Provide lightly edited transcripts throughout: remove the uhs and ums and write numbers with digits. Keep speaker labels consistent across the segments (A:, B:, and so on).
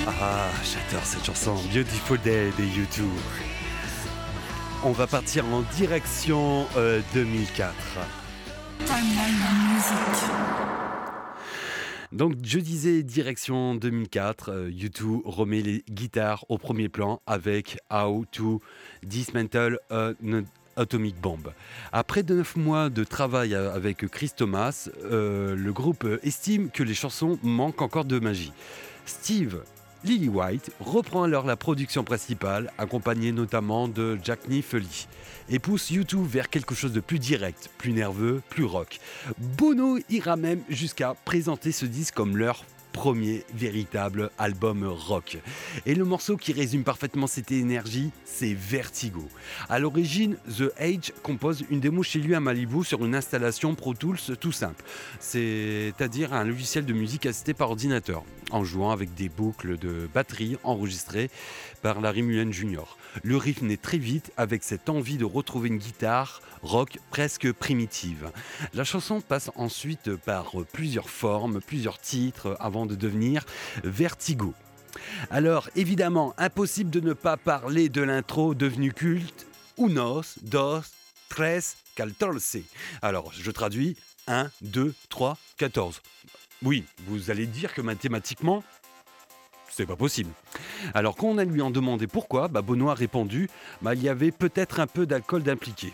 A: Ah, j'adore cette chanson, Beautiful Day des U2. On va partir en direction 2004.
B: Timeline Music.
A: Donc je disais direction 2004, U2 remet les guitares au premier plan avec How to Dismantle an Atomic Bomb. Après 9 mois de travail avec Chris Thomas, le groupe estime que les chansons manquent encore de magie. Steve Lillywhite reprend alors la production principale, accompagné notamment de Jack Foley, et pousse U2 vers quelque chose de plus direct, plus nerveux, plus rock. Bono ira même jusqu'à présenter ce disque comme leur premier véritable album rock. Et le morceau qui résume parfaitement cette énergie, c'est Vertigo. À l'origine, The Age compose une démo chez lui à Malibu sur une installation Pro Tools tout simple, c'est-à-dire un logiciel de musique assisté par ordinateur, en jouant avec des boucles de batterie enregistrées par Larry Mullen Jr. Le riff naît très vite avec cette envie de retrouver une guitare rock presque primitive. La chanson passe ensuite par plusieurs formes, plusieurs titres avant de devenir Vertigo. Alors évidemment, impossible de ne pas parler de l'intro devenue culte, Unos, dos, tres, catorce. Alors je traduis 1, 2, 3, 14. Oui, vous allez dire que mathématiquement, c'est pas possible. Alors quand on a lui en demandé pourquoi, Bono a répondu il y avait peut-être un peu d'alcool d'impliqué.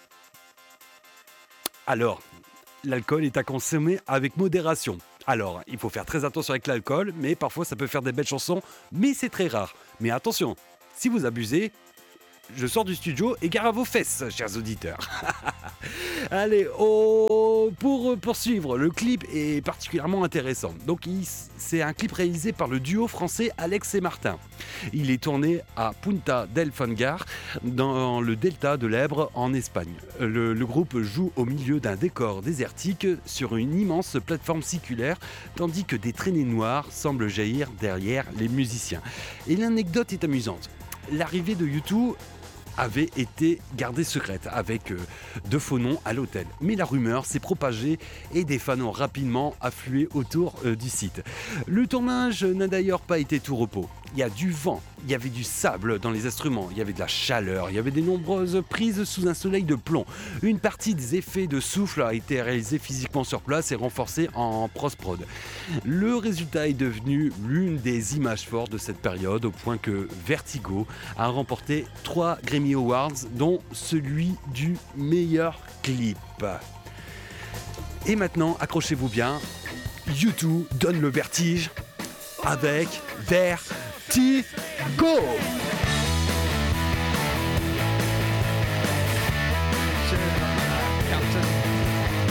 A: Alors, l'alcool est à consommer avec modération. Alors, il faut faire très attention avec l'alcool, mais parfois ça peut faire des belles chansons, mais c'est très rare. Mais attention, si vous abusez, je sors du studio et gare à vos fesses, chers auditeurs. Allez, pour poursuivre, le clip est particulièrement intéressant. Donc, c'est un clip réalisé par le duo français Alex et Martin. Il est tourné à Punta del Fangar, dans le delta de l'Èbre, en Espagne. Le groupe joue au milieu d'un décor désertique sur une immense plateforme circulaire, tandis que des traînées noires semblent jaillir derrière les musiciens. Et l'anecdote est amusante. L'arrivée de U2 avait été gardée secrète avec de faux noms à l'hôtel. Mais la rumeur s'est propagée et des fans ont rapidement afflué autour du site. Le tournage n'a d'ailleurs pas été tout repos. Il y a du vent, il y avait du sable dans les instruments, il y avait de la chaleur, il y avait de nombreuses prises sous un soleil de plomb. Une partie des effets de souffle a été réalisée physiquement sur place et renforcée en post-prod. Le résultat est devenu l'une des images fortes de cette période, au point que Vertigo a remporté 3 Grammy Awards, dont celui du meilleur clip. Et maintenant, accrochez-vous bien, U2 donne le vertige avec Vertigo.